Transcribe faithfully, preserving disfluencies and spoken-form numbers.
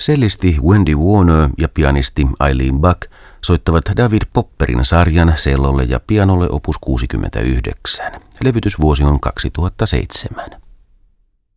Cellisti Wendy Warner ja pianisti Eileen Buck soittavat David Popperin sarjan cellolle ja pianolle opus kuusikymmentäyhdeksän. Levytysvuosi on kaksituhattaseitsemän.